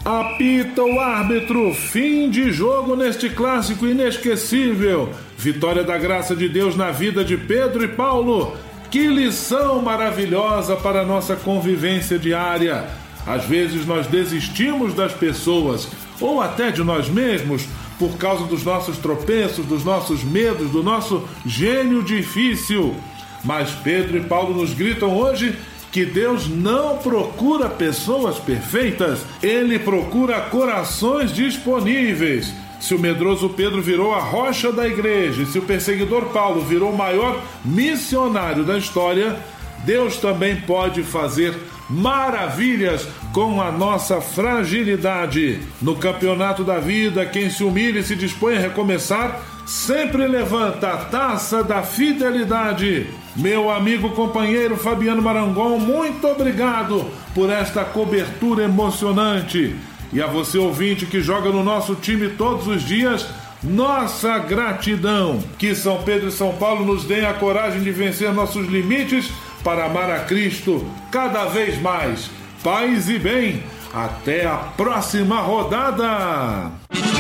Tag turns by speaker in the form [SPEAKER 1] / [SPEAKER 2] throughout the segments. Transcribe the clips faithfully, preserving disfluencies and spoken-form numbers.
[SPEAKER 1] Apita o árbitro, fim de jogo neste clássico inesquecível. Vitória da graça de Deus na vida de Pedro e Paulo. Que lição maravilhosa para a nossa convivência diária. Às vezes nós desistimos das pessoas, ou até de nós mesmos, por causa dos nossos tropeços, dos nossos medos, do nosso gênio difícil. Mas Pedro e Paulo nos gritam hoje que Deus não procura pessoas perfeitas, Ele procura corações disponíveis. Se o medroso Pedro virou a rocha da igreja, e se o perseguidor Paulo virou o maior missionário da história, Deus também pode fazer maravilhas com a nossa fragilidade. No campeonato da vida, quem se humilha e se dispõe a recomeçar, sempre levanta a taça da fidelidade. Meu amigo companheiro Fabiano Marangon, muito obrigado por esta cobertura emocionante. E a você, ouvinte, que joga no nosso time todos os dias, nossa gratidão. Que São Pedro e São Paulo nos deem a coragem de vencer nossos limites para amar a Cristo cada vez mais. Paz e bem. Até a próxima rodada.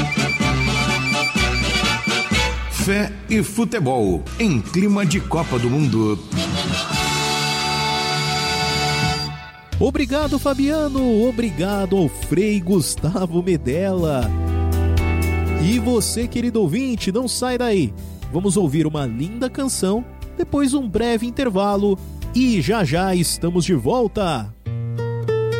[SPEAKER 2] Fé e futebol, em clima de Copa do Mundo.
[SPEAKER 3] Obrigado, Fabiano. Obrigado ao Frei Gustavo Medella. E você, querido ouvinte, não sai daí. Vamos ouvir uma linda canção, depois um breve intervalo e já já estamos de volta.